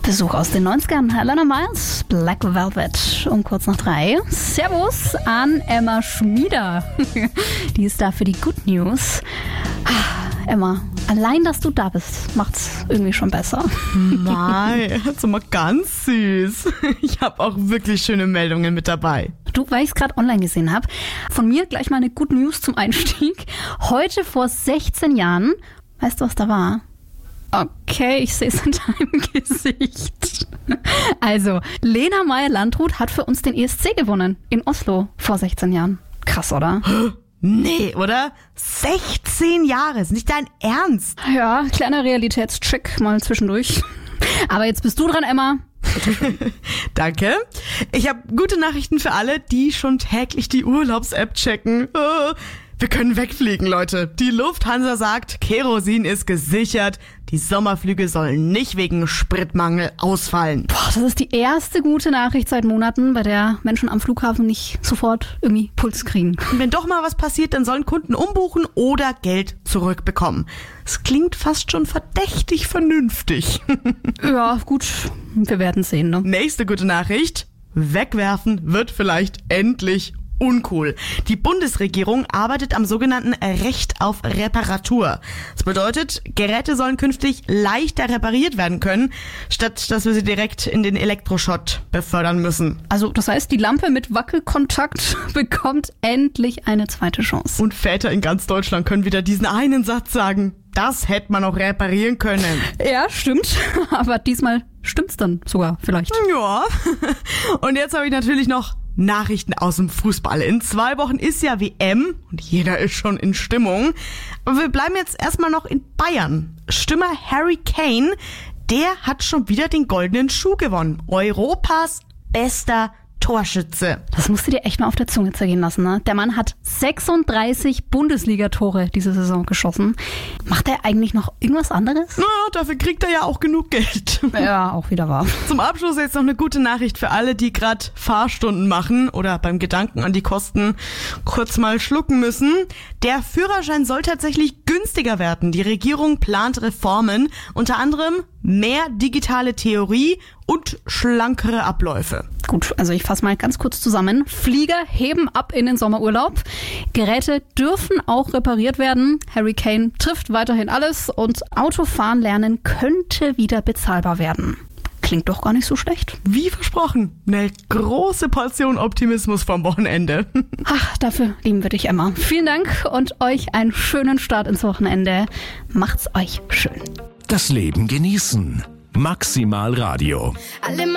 Besuch aus den 90ern. Alana Miles, Black Velvet um kurz nach 3. Servus an Emma Schmieder. Die ist da für die Good News. Emma, allein, dass du da bist, macht's irgendwie schon besser. Nein, also mal ganz süß. Ich habe auch wirklich schöne Meldungen mit dabei. Du, weil ich es gerade online gesehen habe, von mir gleich mal eine Good News zum Einstieg. Heute vor 16 Jahren, weißt du, was da war? Okay, ich sehe es in deinem Gesicht. Also, Lena Meyer-Landrut hat für uns den ESC gewonnen in Oslo vor 16 Jahren. Krass, oder? Nee, oder? 16 Jahre, ist nicht dein Ernst? Ja, kleiner Realitätscheck mal zwischendurch. Aber jetzt bist du dran, Emma. Danke. Ich habe gute Nachrichten für alle, die schon täglich die Urlaubs-App checken. Wir können wegfliegen, Leute. Die Lufthansa sagt, Kerosin ist gesichert. Die Sommerflüge sollen nicht wegen Spritmangel ausfallen. Boah, das ist die erste gute Nachricht seit Monaten, bei der Menschen am Flughafen nicht sofort irgendwie Puls kriegen. Und wenn doch mal was passiert, dann sollen Kunden umbuchen oder Geld zurückbekommen. Es klingt fast schon verdächtig vernünftig. Ja, gut, wir werden sehen, ne? Nächste gute Nachricht. Wegwerfen wird vielleicht endlich uncool. Die Bundesregierung arbeitet am sogenannten Recht auf Reparatur. Das bedeutet, Geräte sollen künftig leichter repariert werden können, statt dass wir sie direkt in den Elektroschrott befördern müssen. Also das heißt, die Lampe mit Wackelkontakt bekommt endlich eine zweite Chance. Und Väter in ganz Deutschland können wieder diesen einen Satz sagen. Das hätte man auch reparieren können. Ja, stimmt. Aber diesmal stimmt's dann sogar vielleicht. Ja. Und jetzt habe ich natürlich noch Nachrichten aus dem Fußball. In 2 Wochen ist ja WM und jeder ist schon in Stimmung. Aber wir bleiben jetzt erstmal noch in Bayern. Stürmer Harry Kane, der hat schon wieder den goldenen Schuh gewonnen. Europas bester Torschütze. Das musst du dir echt mal auf der Zunge zergehen lassen, ne? Der Mann hat 36 Bundesliga-Tore diese Saison geschossen. Macht er eigentlich noch irgendwas anderes? Na, dafür kriegt er ja auch genug Geld. Ja, auch wieder wahr. Zum Abschluss jetzt noch eine gute Nachricht für alle, die gerade Fahrstunden machen oder beim Gedanken an die Kosten kurz mal schlucken müssen. Der Führerschein soll tatsächlich günstiger werden. Die Regierung plant Reformen, unter anderem mehr digitale Theorie und schlankere Abläufe. Gut, also ich fasse mal ganz kurz zusammen. Flieger heben ab in den Sommerurlaub. Geräte dürfen auch repariert werden. Harry Kane trifft weiterhin alles und Autofahren lernen könnte wieder bezahlbar werden. Klingt doch gar nicht so schlecht. Wie versprochen, eine große Portion Optimismus vom Wochenende. Ach, dafür lieben wir dich, Emma. Vielen Dank und euch einen schönen Start ins Wochenende. Macht's euch schön. Das Leben genießen. Maximal Radio.